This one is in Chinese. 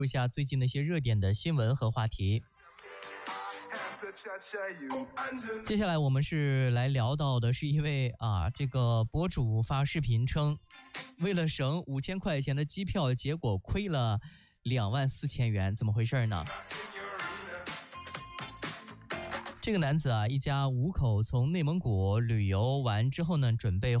说一下最近的一些热点的新闻和话题。接下来我们是来聊到的是一位这个博主发视频称，为了省5000块钱的机票，结果亏了24000元，怎么回事呢？这个男子一家5口从内蒙古旅游完之后呢，准备